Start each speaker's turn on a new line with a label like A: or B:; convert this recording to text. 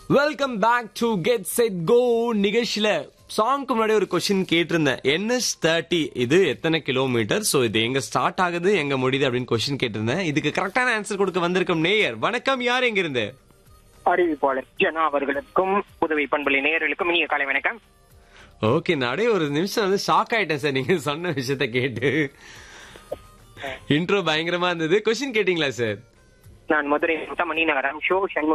A: Welcome back to get set go நிகழ்ச்சியில சாங்க்கு முன்னாடி ஒரு கொஸ்டின் கேட்டிருந்தேன். NH30 இது எத்தனை கிலோமீட்டர், சோ இது எங்க ஸ்டார்ட் ஆகுது எங்க முடியுது அப்படின்னு கொஸ்டின் கேட்டிருந்தேன். இதுக்கு கரெக்டான ஆன்சர் கொடுக்க வந்திருக்கும் நேயர். வணக்கம், யார் எங்க இருந்து?
B: அறிவிப்பாளர் ஜனா அவர்களுக்கும் புதுவை பண்பலை நேயர்களுக்கும் இனிய காலை வணக்கம்.
A: ஓகே, நாடே ஒரு நிமிஷம் வந்து ஷாக் ஆயிட்டேன் சார் நீங்க சொன்ன விஷயத்த கேட்டு. இன்ட்ரோ பயங்கரமா இருந்தது. கொஸ்டின் கேட்டீங்களா சார்?
B: நான் மதுரை முத்தமணி நகரம் ஷோ